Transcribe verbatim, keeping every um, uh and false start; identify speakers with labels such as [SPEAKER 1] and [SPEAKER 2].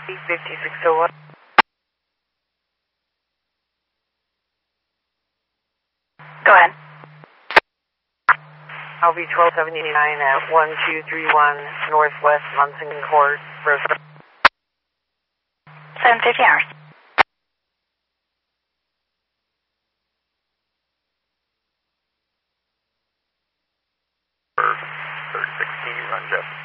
[SPEAKER 1] fifty-six oh one.
[SPEAKER 2] Go ahead.
[SPEAKER 1] I'll be twelve seventy-nine at one two three one Northwest Munson Court, Roosevelt.
[SPEAKER 2] seven fifty hours.
[SPEAKER 3] thirty-six T, run Jeff.